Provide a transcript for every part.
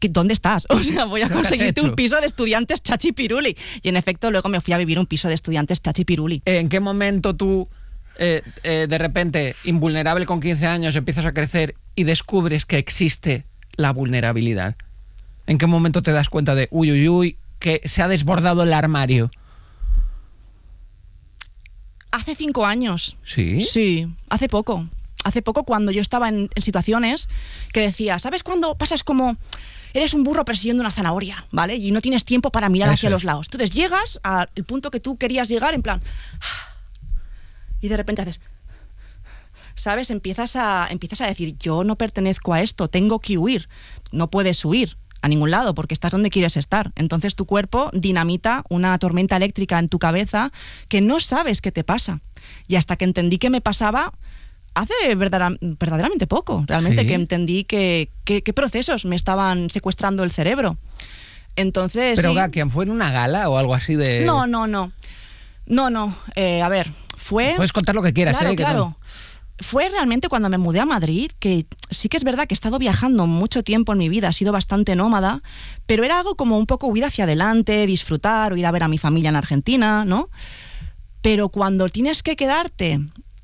¿dónde estás? O sea, voy a conseguirte un piso de estudiantes chachipiruli. Y en efecto, luego me fui a vivir un piso de estudiantes chachipiruli. ¿En qué momento tú, de repente, invulnerable con 15 años, empiezas a crecer y descubres que existe la vulnerabilidad? ¿En qué momento te das cuenta de, uy, que se ha desbordado el armario? Hace 5 años. ¿Sí? Sí, hace poco. Hace poco, cuando yo estaba en situaciones que decía, ¿sabes cuando pasas como... eres un burro persiguiendo una zanahoria, ¿vale? Y no tienes tiempo para mirar hacia los lados. Entonces llegas al punto que tú querías llegar en plan... y de repente haces... ¿sabes? Empiezas a decir, yo no pertenezco a esto, tengo que huir. No puedes huir a ningún lado porque estás donde quieres estar. Entonces tu cuerpo dinamita una tormenta eléctrica en tu cabeza que no sabes qué te pasa. Y hasta que entendí que me pasaba... hace verdaderamente poco, realmente, ¿sí? Que entendí qué procesos me estaban secuestrando el cerebro. Entonces... ¿Pero sí. que fue en una gala o algo así de...? No. A ver, fue... Puedes contar lo que quieras, claro, ¿eh? Claro. No. Fue realmente cuando me mudé a Madrid, que sí que es verdad que he estado viajando mucho tiempo en mi vida, he sido bastante nómada, pero era algo como un poco huir hacia adelante, disfrutar o ir a ver a mi familia en Argentina, ¿no? Pero cuando tienes que quedarte...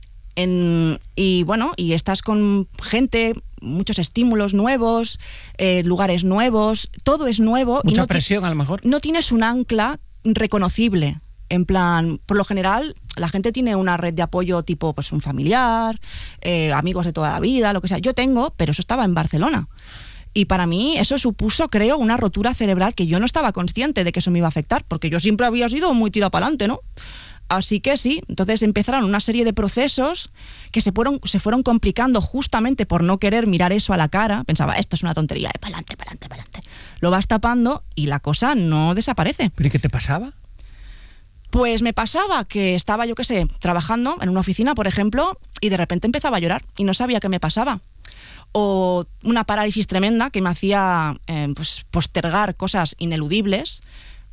y estás con gente, muchos estímulos nuevos, lugares nuevos, todo es nuevo. Mucha presión, a lo mejor. No tienes un ancla reconocible. En plan, por lo general, la gente tiene una red de apoyo tipo pues un familiar, amigos de toda la vida, lo que sea. Yo tengo, pero eso estaba en Barcelona. Y para mí eso supuso, creo, una rotura cerebral que yo no estaba consciente de que eso me iba a afectar, porque yo siempre había sido muy tira para adelante, ¿no? Así que sí, entonces empezaron una serie de procesos que se fueron complicando justamente por no querer mirar eso a la cara. Pensaba, esto es una tontería, para adelante. Lo vas tapando y la cosa no desaparece. ¿Pero y qué te pasaba? Pues me pasaba que estaba, yo qué sé, trabajando en una oficina, por ejemplo, y de repente empezaba a llorar y no sabía qué me pasaba. O una parálisis tremenda que me hacía pues postergar cosas ineludibles,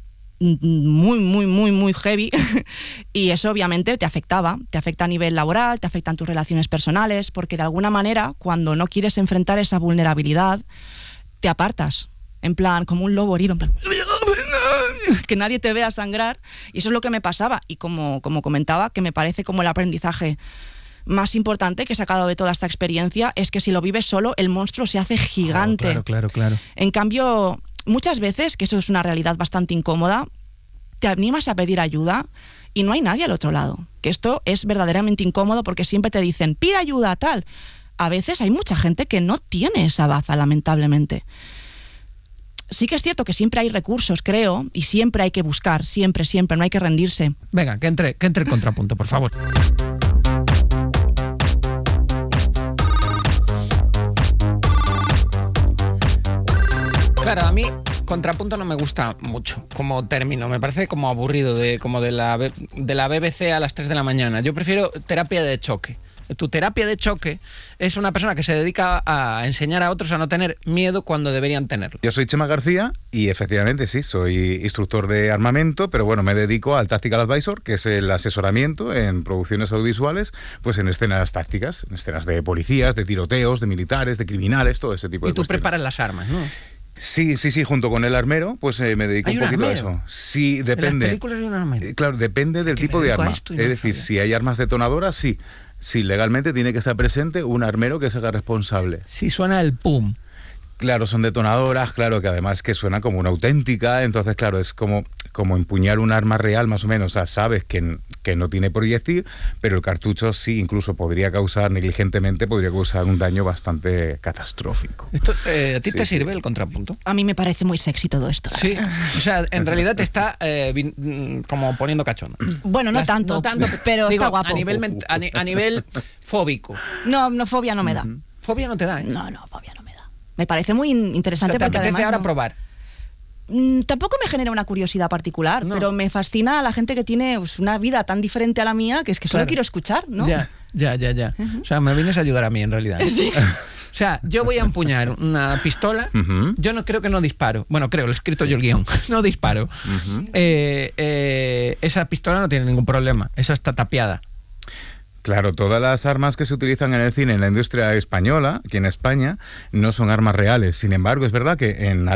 muy heavy, y eso obviamente te afecta a nivel laboral, te afectan tus relaciones personales, porque de alguna manera cuando no quieres enfrentar esa vulnerabilidad te apartas, en plan como un lobo herido, en plan que nadie te vea sangrar, y eso es lo que me pasaba. Y como comentaba, que me parece como el aprendizaje más importante que he sacado de toda esta experiencia es que si lo vives solo, el monstruo se hace gigante. Claro. En cambio, muchas veces, que eso es una realidad bastante incómoda, te animas a pedir ayuda y no hay nadie al otro lado. Que esto es verdaderamente incómodo porque siempre te dicen, pide ayuda, tal. A veces hay mucha gente que no tiene esa baza, lamentablemente. Sí que es cierto que siempre hay recursos, creo, y siempre hay que buscar, siempre, no hay que rendirse. Venga, que entre el contrapunto, por favor. Claro, a mí contrapunto no me gusta mucho como término, me parece como aburrido, como de la BBC a las 3 de la mañana. Yo prefiero terapia de choque. Tu terapia de choque es una persona que se dedica a enseñar a otros a no tener miedo cuando deberían tenerlo. Yo soy Chema García y efectivamente sí, soy instructor de armamento, pero bueno, me dedico al Tactical Advisor, que es el asesoramiento en producciones audiovisuales, pues en escenas tácticas, en escenas de policías, de tiroteos, de militares, de criminales, todo ese tipo de cosas. Y tú preparas las armas, ¿no? Sí, junto con el armero, pues me dedico un poquito a eso. Sí, depende. ¿En las películas hay un armero? Claro, depende del tipo de arma. Es decir, si hay armas detonadoras, sí. Sí, legalmente tiene que estar presente un armero que se haga responsable. Si suena el pum. Claro, son detonadoras, claro, que además que suena como una auténtica, entonces claro, es como empuñar un arma real más o menos, o sea, sabes que no tiene proyectil, pero el cartucho sí incluso podría causar, negligentemente, podría causar un daño bastante catastrófico. Esto, ¿a ti te sirve el contrapunto? A mí me parece muy sexy todo esto. Sí, o sea, en realidad te está como poniendo cachondo. Bueno, no tanto, pero digo, está guapo. A nivel fóbico. No, fobia no me da. ¿Fobia no te da? No, fobia no me da. Me parece muy interesante. O sea, ¿te porque apetece además ahora probar? Tampoco me genera una curiosidad particular, no. Pero me fascina a la gente que tiene pues, una vida tan diferente a la mía que es que solo quiero escuchar, ¿no? Ya. O sea, me vienes a ayudar a mí en realidad. Sí. O sea, yo voy a empuñar una pistola, yo no creo que no disparo. Bueno, creo, lo he escrito yo el guión. No disparo. Esa pistola no tiene ningún problema, esa está tapiada. Claro, todas las armas que se utilizan en el cine, en la industria española, aquí en España, no son armas reales. Sin embargo, es verdad que en